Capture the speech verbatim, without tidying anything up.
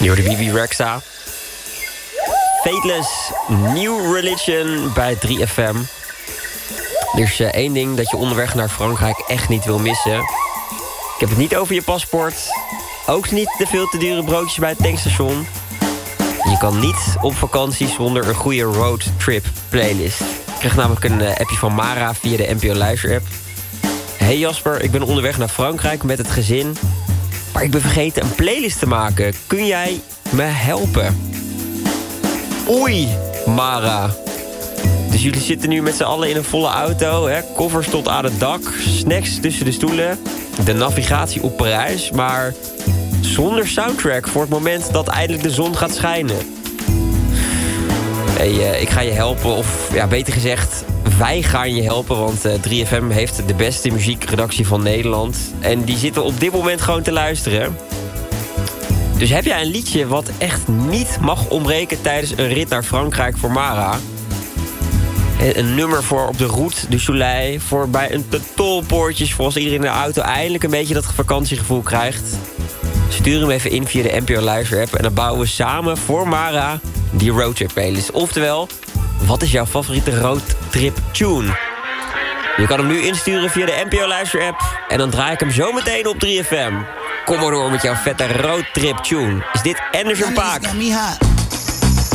Door de Bibi Rexha. Fateless New Religion bij drie F M. Er is uh, één ding dat je onderweg naar Frankrijk echt niet wil missen. Ik heb het niet over je paspoort. Ook niet de veel te dure broodjes bij het tankstation. Je kan niet op vakantie zonder een goede roadtrip playlist. Ik kreeg namelijk een uh, appje van Mara via de N P O Luister app. Hey Jasper, ik ben onderweg naar Frankrijk met het gezin. Maar ik ben vergeten een playlist te maken. Kun jij me helpen? Oei, Mara. Dus jullie zitten nu met z'n allen in een volle auto. Hè? Koffers tot aan het dak. Snacks tussen de stoelen. De navigatie op Parijs. Maar zonder soundtrack voor het moment dat eindelijk de zon gaat schijnen. Hey, uh, ik ga je helpen. Of ja, beter gezegd, wij gaan je helpen. Want uh, drie F M heeft de beste muziekredactie van Nederland. En die zitten op dit moment gewoon te luisteren. Dus heb jij een liedje wat echt niet mag ontbreken tijdens een rit naar Frankrijk voor Mara? Een nummer voor op de Route du Soleil, voor bij een tolpoortjes, voor als iedereen in de auto eindelijk een beetje dat vakantiegevoel krijgt. Stuur hem even in via de N P O Luister app en dan bouwen we samen voor Mara die roadtrip playlist. Oftewel, wat is jouw favoriete roadtrip tune? Je kan hem nu insturen via de N P O Luister app en dan draai ik hem zo meteen op drie F M. Kom maar door met jouw vette roadtrip tune. Is dit Anderson .Paak?